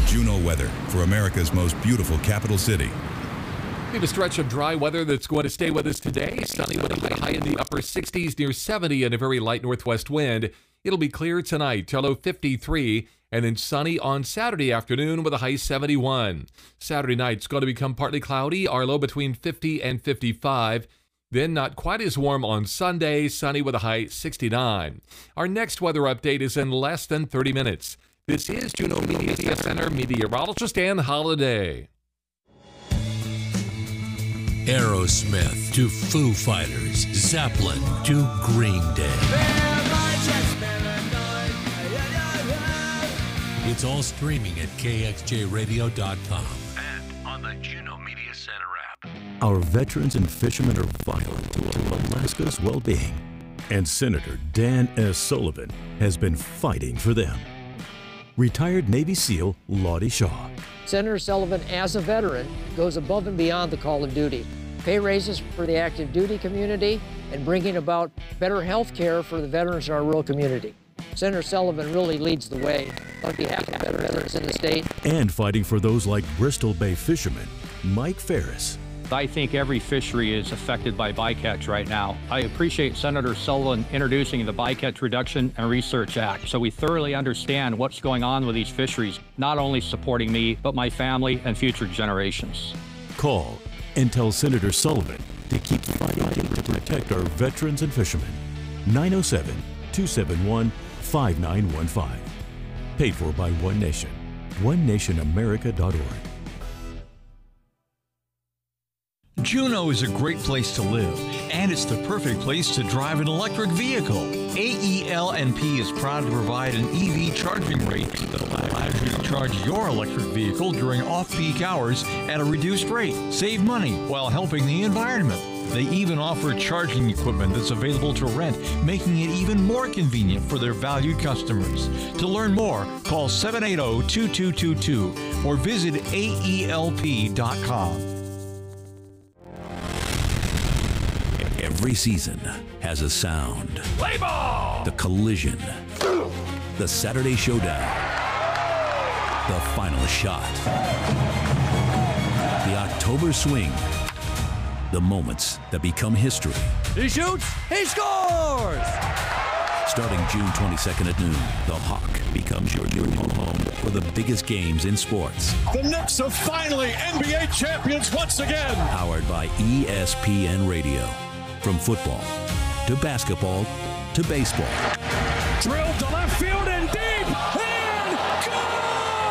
Juno weather for America's most beautiful capital city. We have a stretch of dry weather that's going to stay with us today. Sunny with a high in the upper 60s, near 70, and a very light northwest wind. It'll be clear tonight, till low 53, and then sunny on Saturday afternoon with a high 71. Saturday night's going to become partly cloudy, our low between 50 and 55. Then not quite as warm on Sunday, sunny with a high 69. Our next weather update is in less than 30 minutes. This is Juneau Media Center meteorologist Dan Holliday. Aerosmith to Foo Fighters, Zeppelin to Green Day. It's all streaming at kxjradio.com and on the Juneau Media Center app. Our veterans and fishermen are vital to Alaska's well-being, and Senator Dan S. Sullivan has been fighting for them. Retired Navy SEAL Lottie Shaw. Senator Sullivan, as a veteran, goes above and beyond the call of duty. Pay raises for the active duty community and bringing about better health care for the veterans in our rural community. Senator Sullivan really leads the way on behalf of veterans in the state. And fighting for those like Bristol Bay fisherman Mike Ferris. I think every fishery is affected by bycatch right now. I appreciate Senator Sullivan introducing the Bycatch Reduction and Research Act so we thoroughly understand what's going on with these fisheries, not only supporting me, but my family and future generations. Call and tell Senator Sullivan to keep fighting to protect our veterans and fishermen. 907-271-5915. Paid for by One Nation. OneNationAmerica.org. Juneau is a great place to live, and it's the perfect place to drive an electric vehicle. AEL&P is proud to provide an EV charging rate that allows you to charge your electric vehicle during off-peak hours at a reduced rate. Save money while helping the environment. They even offer charging equipment that's available to rent, making it even more convenient for their valued customers. To learn more, call 780-2222 or visit AELP.com. Every season has a sound. Play ball! The collision. The Saturday showdown. The final shot. The October swing. The moments that become history. He shoots, he scores! Starting June 22nd at noon, the Hawk becomes your new home for the biggest games in sports. The Knicks are finally NBA champions once again. Powered by ESPN Radio. From football to basketball to baseball. Drilled